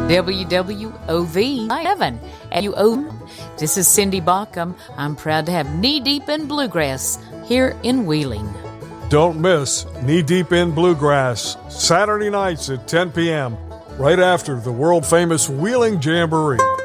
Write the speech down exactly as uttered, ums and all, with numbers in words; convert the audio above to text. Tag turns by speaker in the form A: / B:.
A: W W O V seven. This is Cindy Baucom. I'm proud to have Knee Deep in Bluegrass here in Wheeling.
B: Don't miss Knee Deep in Bluegrass, Saturday nights at ten p.m., right after the world-famous Wheeling Jamboree.